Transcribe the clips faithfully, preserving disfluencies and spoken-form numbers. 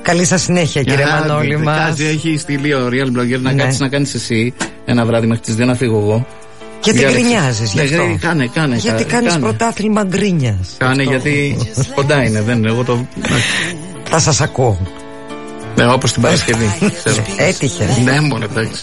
Καλή σας συνέχεια, κύριε Για, Μανώλη μας. Κάτσε, έχει στείλει ο Real Blogger να ναι. κάτσεις να κάνεις εσύ ένα βράδυ μέχρι τις δύο να φύγω εγώ. Γιατί γκρινιάζεις γι' αυτό? Ναι, κάνε, κάνε. Γιατί κα, κάνεις κάνε. πρωτάθλημα γκρίνιας. Κάνε αυτό. Γιατί κοντά είναι, δεν εγώ το. Θα σας ακούω. Ναι, όπως την Παρασκευή. Έτυχε. Ναι, μόνο εντάξει.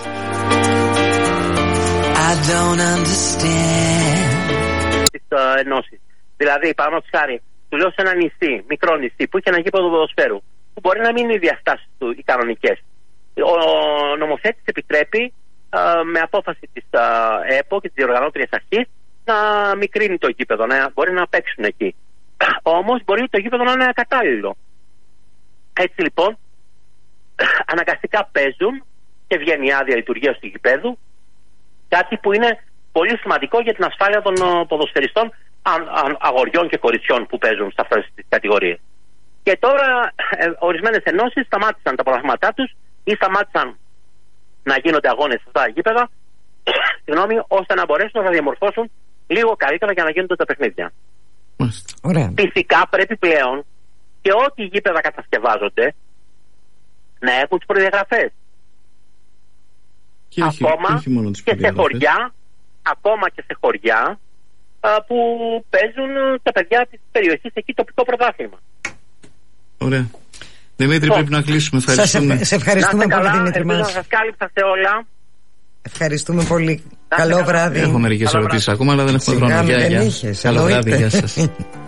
Τις ενώσεις. Δηλαδή, παραδείγματος χάρη, του λέω σε ένα νησί, μικρό νησί, που είχε ένα γήπεδο ποδοσφαίρου, που μπορεί να μην είναι οι διαστάσεις του οι κανονικές. Ο νομοθέτης επιτρέπει α, με απόφαση της α, ΕΠΟ και της διοργανώτριας αρχής να μικρύνει το γήπεδο, να μπορεί να παίξουν εκεί. Όμως μπορεί το γήπεδο να είναι ακατάλληλο. Έτσι λοιπόν, αναγκαστικά παίζουν και βγαίνει η άδεια λειτουργίας του γηπέδου, κάτι που είναι πολύ σημαντικό για την ασφάλεια των ποδοσφαιριστών αγοριών και κοριτσιών που παίζουν σε αυτές τις κατηγορίες. Και τώρα ε, ορισμένες ενώσεις σταμάτησαν τα προγράμματά τους ή σταμάτησαν να γίνονται αγώνες σε αυτά τα γήπεδα συγγνώμη, ώστε να μπορέσουν να διαμορφώσουν λίγο καλύτερα για να γίνονται τα παιχνίδια. Ωραία. Φυσικά πρέπει πλέον και ό,τι γήπεδα κατασκευάζονται να έχουν τις προδιαγραφές. Και ακόμα όχι, όχι και σε χωριά, ακόμα και σε χωριά που παίζουν τα παιδιά της περιοχής εκεί τοπικό πρωτάθλημα. Ωραία. Δημήτρη, πρέπει να κλείσουμε. Ευχαριστούμε. Σας, σε ευχαριστούμε πολύ, Δημήτρη μας. Να σας κάλυψα σε όλα. Ευχαριστούμε πολύ. Καλό βράδυ. Έχω μερικές ερωτήσεις ακόμα, αλλά δεν έχουμε χρόνο. Σιγά, δεν είχες. Καλό βράδυ, γεια σας.